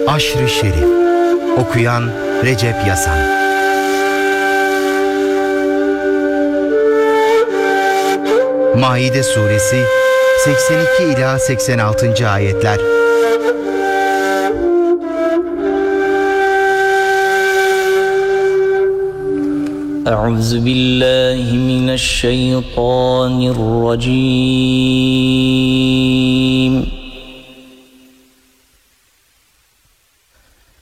Aşr-ı Şerif. Okuyan Recep Yasan. Maide Suresi 82 ila 86. ayetler. Euzubillahimineşşeytanirracim.